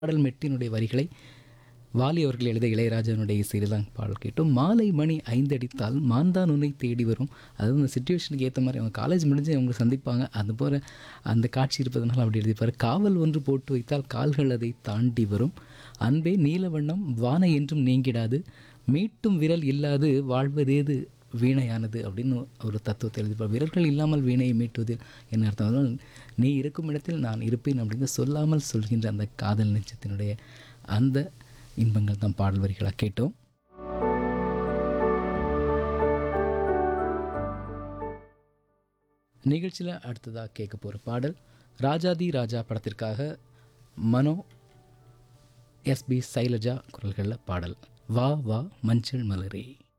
பாடல் மெட்டினுடைய வரிகளை வாலி அவர்கள் எழுத இளையராஜனுடைய இசையில் தான் பாடல் கேட்டோம். மாலை மணி 5 அடித்தால் மாந்தான் உன்னை தேடி வரும். அதாவது அந்த சிச்சுவேஷனுக்கு ஏற்ற மாதிரி அவங்க காலேஜ் முடிஞ்சு அவங்க சந்திப்பாங்க. அது போல் அந்த காட்சி இருப்பதனால அப்படி எழுதிப்பார். காவல் ஒன்று போட்டு வைத்தால் கால்கள் அதை தாண்டி வரும். அன்பே நீலவண்ணம் வானை என்றும் நீங்கிடாது. மீட்டும் விரல் இல்லாது வாழ்வதேது வீணையானது அப்படின்னு ஒரு தத்துவத்தை எழுதிப்பார். விரல்கள் இல்லாமல் வீணையை மீட்டுவதில் என்ன அர்த்தம்? அதனால் நீ இருக்கும் இடத்தில் நான் இருப்பேன் அப்படின்னு சொல்லாமல் சொல்கின்ற அந்த காதல் நெஞ்சத்தினுடைய அந்த இன்பங்கள் தான் பாடல் வரிகளாக கேட்டோம். நிகழ்ச்சியில் அடுத்ததாக கேட்க போகிற பாடல் ராஜாதி ராஜா படத்திற்காக மனோ எஸ்பி சைலஜா குரல்களில் பாடல் வா வா மஞ்சள் மலரே.